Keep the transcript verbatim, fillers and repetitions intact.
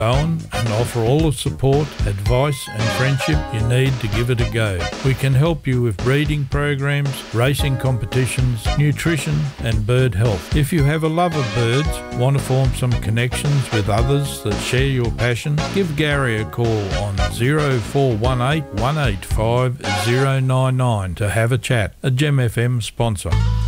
Bowen and offer all the support, advice and friendship you need to give it a go. We can help you with breeding programs, racing competitions, nutrition and bird health. If you have a love of birds, want to form some connections with others that share your passion, give Gary a call on zero four one eight, one eight five, zero nine nine to have a chat. A Gem F M sponsor.